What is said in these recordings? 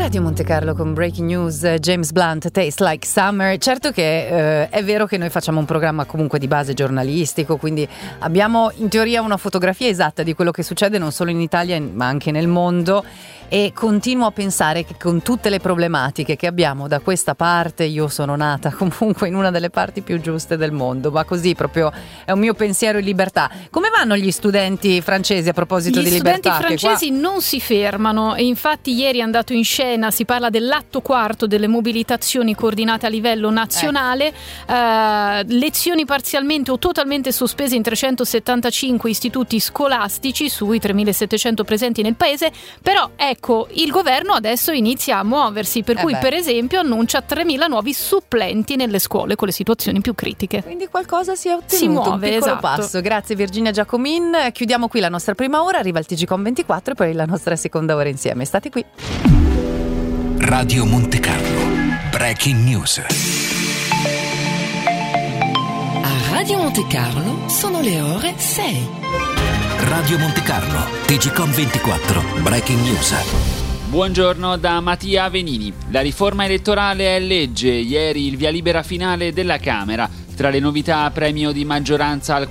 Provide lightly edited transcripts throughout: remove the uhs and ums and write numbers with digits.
Radio Monte Carlo con Breaking News, James Blunt, Taste Like Summer. Certo che è vero che noi facciamo un programma comunque di base giornalistico, quindi abbiamo in teoria una fotografia esatta di quello che succede non solo in Italia ma anche nel mondo, e continuo a pensare che con tutte le problematiche che abbiamo da questa parte, io sono nata comunque in una delle parti più giuste del mondo, ma così proprio è un mio pensiero in libertà. Come vanno gli studenti francesi a proposito di libertà? Gli studenti francesi non si fermano, e infatti ieri è andato in scena, si parla dell'atto quarto delle mobilitazioni coordinate a livello nazionale, lezioni parzialmente o totalmente sospese in 375 istituti scolastici sui 3.700 presenti nel paese, però ecco, il governo adesso inizia a muoversi, per cui per esempio annuncia 3.000 nuovi supplenti nelle scuole con le situazioni più critiche. Quindi qualcosa si è ottenuto, si muove, un piccolo esatto. passo. Grazie Virginia Giacomin, chiudiamo qui la nostra prima ora, arriva il TG Com 24 e poi la nostra seconda ora insieme. State qui. Radio Monte Carlo, Breaking News. A Radio Monte Carlo sono le ore 6. Radio Monte Carlo, TG Com 24, Breaking News. Buongiorno da Mattia Venini. La riforma elettorale è legge. Ieri il via libera finale della Camera. Tra le novità, premio di maggioranza al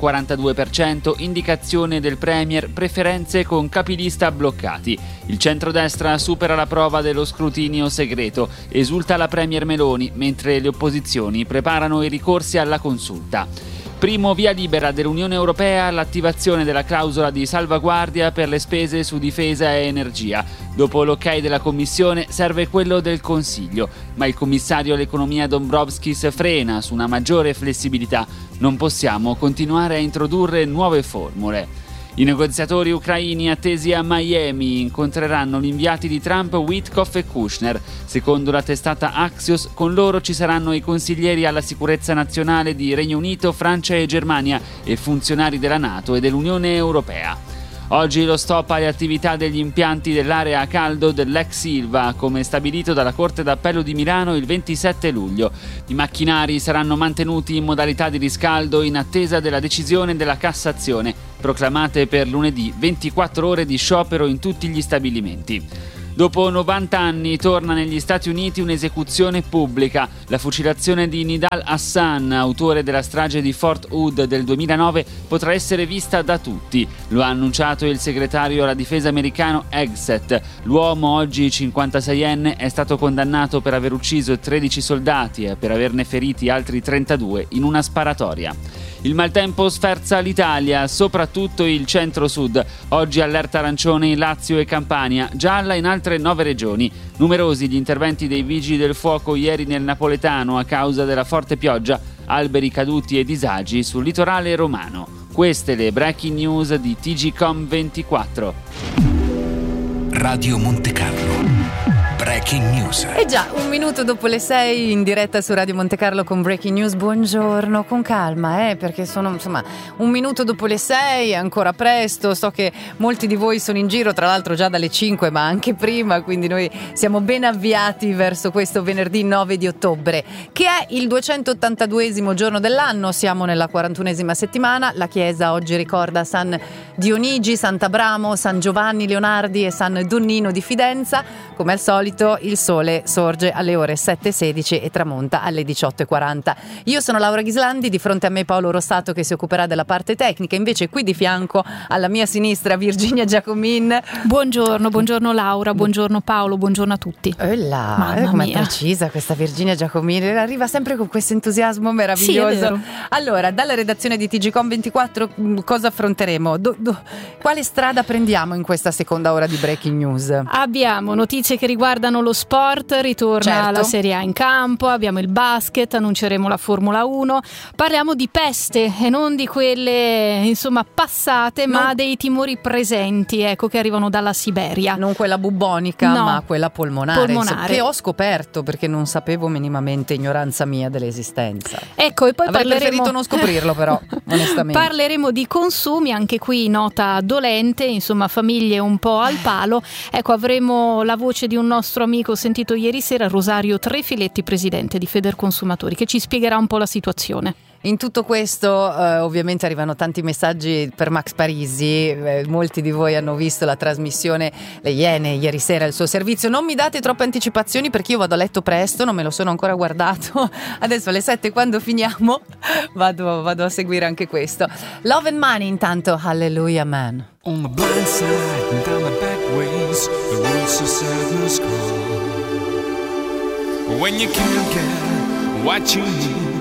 42%, indicazione del Premier, preferenze con capilista bloccati. Il centrodestra supera la prova dello scrutinio segreto. Esulta la Premier Meloni, mentre le opposizioni preparano i ricorsi alla consulta. Primo via libera dell'Unione Europea all'attivazione della clausola di salvaguardia per le spese su difesa e energia. Dopo l'ok della Commissione serve quello del Consiglio, ma il commissario all'economia Dombrovskis frena su una maggiore flessibilità. Non possiamo continuare a introdurre nuove formule. I negoziatori ucraini attesi a Miami incontreranno gli inviati di Trump, Witkoff e Kushner. Secondo la testata Axios, con loro ci saranno i consiglieri alla sicurezza nazionale di Regno Unito, Francia e Germania e funzionari della NATO e dell'Unione Europea. Oggi lo stop alle attività degli impianti dell'area a caldo dell'ex Ilva, come stabilito dalla Corte d'Appello di Milano il 27 luglio. I macchinari saranno mantenuti in modalità di riscaldo in attesa della decisione della Cassazione, proclamate per lunedì 24 ore di sciopero in tutti gli stabilimenti. Dopo 90 anni torna negli Stati Uniti un'esecuzione pubblica. La fucilazione di Nidal Hassan, autore della strage di Fort Hood del 2009, potrà essere vista da tutti. Lo ha annunciato il segretario alla difesa americano Hegseth. L'uomo, oggi 56enne, è stato condannato per aver ucciso 13 soldati e per averne feriti altri 32 in una sparatoria. Il maltempo sferza l'Italia, soprattutto il centro-sud. Oggi allerta arancione in Lazio e Campania, gialla in altre 9 regioni. Numerosi gli interventi dei vigili del fuoco ieri nel napoletano a causa della forte pioggia, alberi caduti e disagi sul litorale romano. Queste le breaking news di TG Com 24. Radio Monte Carlo, Breaking News. E già, 1 minuto dopo le 6 in diretta su Radio Monte Carlo con Breaking News. Buongiorno, con calma, perché sono 1 minuto dopo le 6, è ancora presto. So che molti di voi sono in giro, tra l'altro già dalle 5, ma anche prima, quindi noi siamo ben avviati verso questo venerdì 9 di ottobre, che è il 282esimo giorno dell'anno. Siamo nella 41esima settimana. La Chiesa oggi ricorda San Dionigi, Sant'Abramo, San Giovanni Leonardi e San Donnino di Fidenza. Come al solito il sole sorge alle ore 7:16 e tramonta alle 18:40. Io sono Laura Ghislandi, di fronte a me Paolo Rossato che si occuperà della parte tecnica, invece qui di fianco alla mia sinistra Virginia Giacomin. Buongiorno Laura, buongiorno Paolo, buongiorno a tutti. Com'è precisa questa Virginia Giacomin, arriva sempre con questo entusiasmo meraviglioso. Sì, è vero. Allora, dalla redazione di TG Com 24 cosa affronteremo? Quale strada prendiamo in questa seconda ora di Breaking News? Abbiamo notizie che riguardano lo sport, ritorna la Serie A in campo, abbiamo il basket, annunceremo la Formula 1, parliamo di peste e non di quelle passate, ma dei timori presenti, che arrivano dalla Siberia. Non quella bubbonica, ma quella polmonare. Che ho scoperto perché non sapevo minimamente, ignoranza mia, dell'esistenza. Ecco, e poi avrei preferito non scoprirlo però, onestamente. Parleremo di consumi, anche qui nota dolente, famiglie un po' al palo. Ecco, avremo la voce di un nostro amico sentito ieri sera, Rosario Trefiletti, presidente di Federconsumatori, che ci spiegherà un po' la situazione. In tutto questo ovviamente arrivano tanti messaggi per Max Parisi, molti di voi hanno visto la trasmissione Le Iene ieri sera, il suo servizio. Non mi date troppe anticipazioni perché io vado a letto presto, non me lo sono ancora guardato. Adesso alle 7 quando finiamo vado a seguire anche questo. Love and Money intanto, Hallelujah Man. On the blind side and down the back ways, the roots of sadness call. When you can't get what you need,